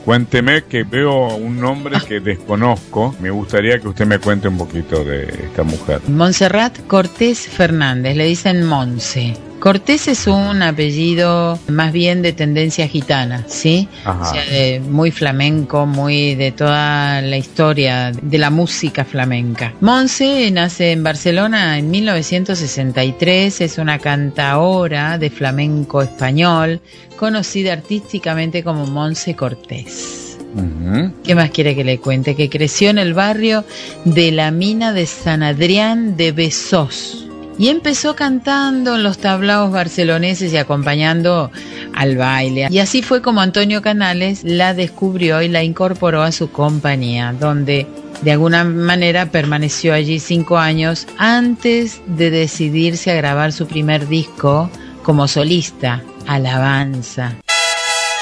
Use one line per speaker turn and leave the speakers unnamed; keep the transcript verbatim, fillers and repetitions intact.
Cuénteme, que veo un nombre que desconozco. Me gustaría que usted me cuente un poquito de esta mujer.
Montserrat Cortés Fernández, le dicen Monse. Cortés es un apellido más bien de tendencia gitana, ¿sí? Ajá. O sea, de, muy flamenco, muy de toda la historia de la música flamenca. Monse nace en Barcelona en mil novecientos sesenta y tres, es una cantaora de flamenco español, conocida artísticamente como Monse Cortés. Uh-huh. ¿Qué más quiere que le cuente? Que creció en el barrio de la Mina de San Adrián de Besós. Y empezó cantando en los tablaos barceloneses y acompañando al baile. Y así fue como Antonio Canales la descubrió y la incorporó a su compañía, donde de alguna manera permaneció allí cinco años antes de decidirse a grabar su primer disco como solista, Alabanza.